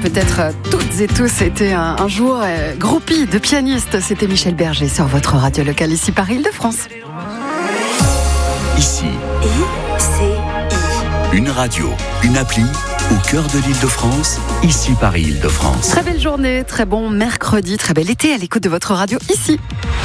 peut-être toutes et tous été un jour groupie de pianistes. C'était Michel Berger sur votre radio locale ici Paris-Île-de-France. Ici, une radio, une appli au cœur de l'Île-de-France, ici Paris-Île-de-France. Très belle journée, très bon mercredi, très bel été à l'écoute de votre radio ici.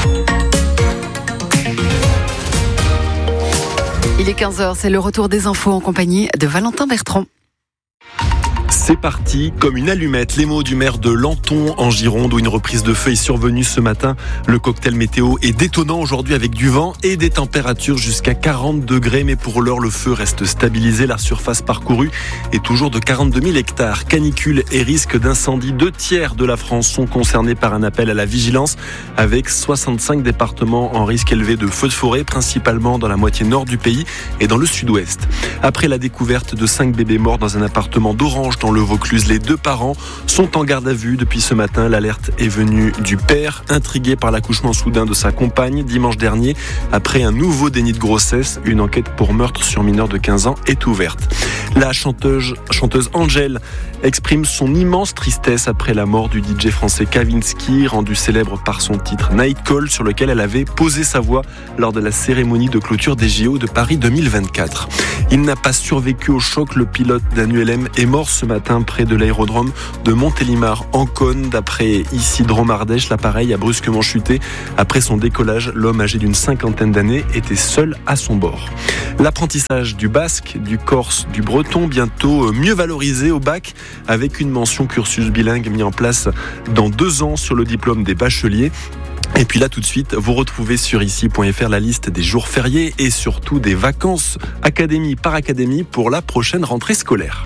Il est 15h, c'est le retour des infos en compagnie de Valentin Bertrand. C'est parti, comme une allumette, les mots du maire de Lanton en Gironde où une reprise de feu est survenue ce matin. Le cocktail météo est détonnant aujourd'hui avec du vent et des températures jusqu'à 40 degrés. Mais pour l'heure, le feu reste stabilisé. La surface parcourue est toujours de 42 000 hectares. Canicule et risque d'incendie. 2/3 de la France sont concernés par un appel à la vigilance avec 65 départements en risque élevé de feux de forêt, principalement dans la moitié nord du pays et dans le sud-ouest. Après la découverte de 5 bébés morts dans un appartement d'Orange dans le Vaucluse, les 2 parents sont en garde à vue depuis ce matin. L'alerte est venue du père, intrigué par l'accouchement soudain de sa compagne dimanche dernier. Après un nouveau déni de grossesse, une enquête pour meurtre sur mineur de 15 ans est ouverte. La chanteuse Angèle exprime son immense tristesse après la mort du DJ français Kavinsky, rendu célèbre par son titre Night Call, sur lequel elle avait posé sa voix lors de la cérémonie de clôture des JO de Paris 2024. Il n'a pas survécu au choc. Le pilote d'un ULM est mort ce matin près de l'aérodrome de Montélimar en Cône. D'après Isidro Ardèche, l'appareil a brusquement chuté. Après son décollage, l'homme âgé d'une 50aine d'années était seul à son bord. L'apprentissage du basque, du corse, du breton, bientôt mieux valorisé au bac, avec une mention cursus bilingue mis en place dans 2 ans sur le diplôme des bacheliers. Et puis là, tout de suite, vous retrouvez sur ici.fr la liste des jours fériés et surtout des vacances académie par académie pour la prochaine rentrée scolaire.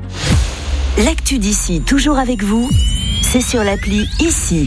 L'actu d'ici, toujours avec vous, c'est sur l'appli Ici.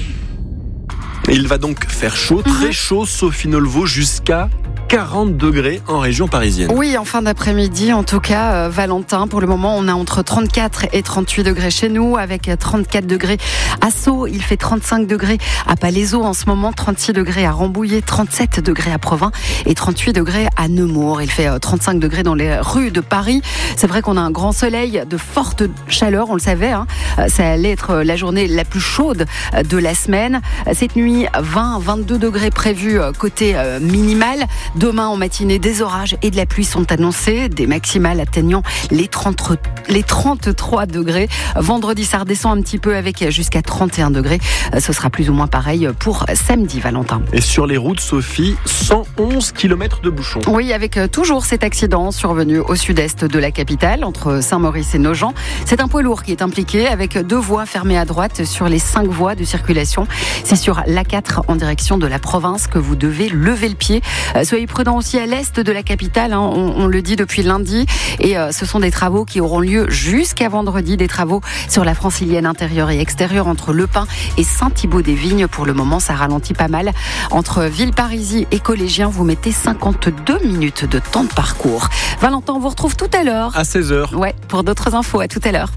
Il va donc faire chaud, très chaud, Sophie Nolvaud, jusqu'à 40 degrés en région parisienne. Oui, en fin d'après-midi, en tout cas, Valentin. Pour le moment, on a entre 34 et 38 degrés chez nous, avec 34 degrés à Sceaux. Il fait 35 degrés à Palaiseau en ce moment, 36 degrés à Rambouillet, 37 degrés à Provins et 38 degrés à Nemours. Il fait 35 degrés dans les rues de Paris. C'est vrai qu'on a un grand soleil, de fortes chaleurs, on le savait. Ça allait être la journée la plus chaude de la semaine. Cette nuit, 20-22 degrés prévus côté minimal. Demain, en matinée, des orages et de la pluie sont annoncés, des maximales atteignant les 33 degrés. Vendredi, ça redescend un petit peu avec jusqu'à 31 degrés. Ce sera plus ou moins pareil pour samedi, Valentin. Et sur les routes, Sophie, 111 km de bouchons. Oui, avec toujours cet accident survenu au sud-est de la capitale, entre Saint-Maurice et Nogent. C'est un poids lourd qui est impliqué, avec 2 voies fermées à droite sur les 5 voies de circulation. C'est sur l'A4 en direction de la province que vous devez lever le pied. Soyez prudents aussi à l'est de la capitale, on le dit depuis lundi, et ce sont des travaux qui auront lieu jusqu'à vendredi, des travaux sur la francilienne intérieure et extérieure entre Le Pin et Saint-Thibault-des-Vignes. Pour le moment, ça ralentit pas mal. Entre Villeparisis et Collégien, vous mettez 52 minutes de temps de parcours. Valentin, on vous retrouve tout à l'heure. À 16h. Ouais, pour d'autres infos, à tout à l'heure.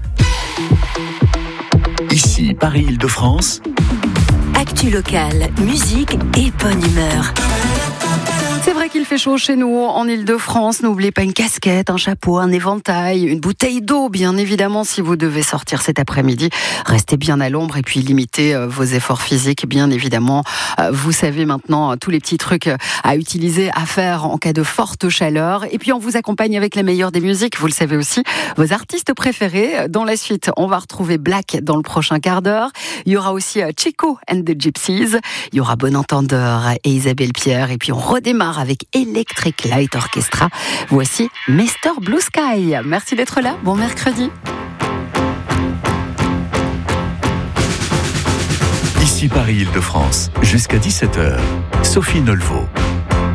Ici, Paris-Île-de-France. Actu locale, musique et bonne humeur. C'est vrai qu'il fait chaud chez nous, en Île-de-France. N'oubliez pas une casquette, un chapeau, un éventail, une bouteille d'eau, bien évidemment, si vous devez sortir cet après-midi. Restez bien à l'ombre et puis limitez vos efforts physiques, bien évidemment. Vous savez maintenant tous les petits trucs à utiliser, à faire en cas de forte chaleur. Et puis on vous accompagne avec les meilleures des musiques, vous le savez aussi, vos artistes préférés. Dans la suite, on va retrouver Black dans le prochain quart d'heure. Il y aura aussi Chico and the Gypsies. Il y aura Bon Entendeur et Isabelle Pierre. Et puis on redémarre avec Electric Light Orchestra. Voici Mr. Blue Sky. Merci d'être là. Bon mercredi. Ici Paris-Île-de-France, jusqu'à 17h. Sophie Nolvaud.